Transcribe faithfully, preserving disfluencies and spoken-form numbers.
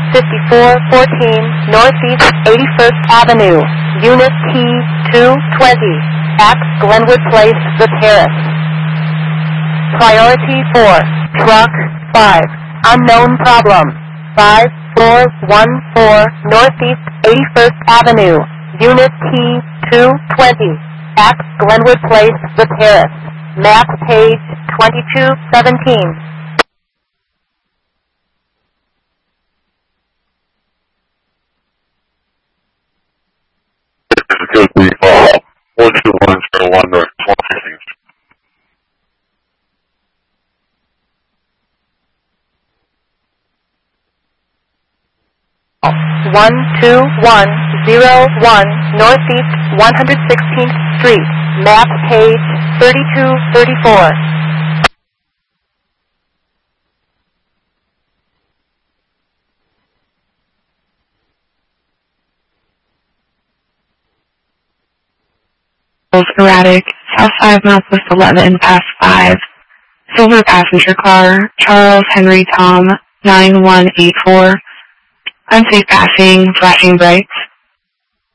fifty-four fourteen Northeast eighty-first Avenue, Unit T two twenty, at Glenwood Place, The Terrace. Priority four, Truck five, unknown problem, five four one four Northeast eighty-first Avenue, Unit T two twenty, at Glenwood Place, The Terrace. Map page twenty-two seventeen. Because we uh, one two one zero one North twenty-six. one two one zero one Northeast one hundred sixteenth Street, map page thirty-two thirty-four. Erratic, South five Northwest eleven past five, silver passenger car, Charles Henry Tom nine one eight four, unsafe passing, flashing brights.